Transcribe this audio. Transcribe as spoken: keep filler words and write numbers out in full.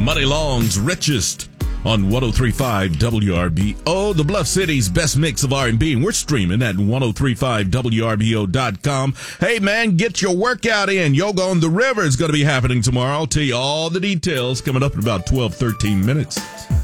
Muddy Long's Richest on one oh three point five W R B O, the Bluff City's best mix of R and B. And we're streaming at ten thirty-five W R B O dot com. Hey, man, get your workout in. Yoga on the River is going to be happening tomorrow. I'll tell you all the details coming up in about twelve, thirteen minutes.